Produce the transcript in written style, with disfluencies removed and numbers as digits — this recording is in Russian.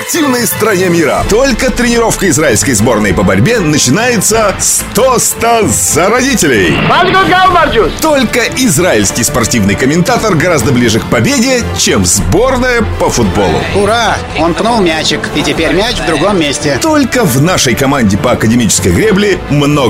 спортивной стране мира. Только тренировка израильской сборной по борьбе начинается с тоста за родителей. Только израильский спортивный комментатор гораздо ближе к победе, чем сборная по футболу. Ура! Он пнул мячик, и теперь мяч в другом месте. Только в нашей команде по академической гребле много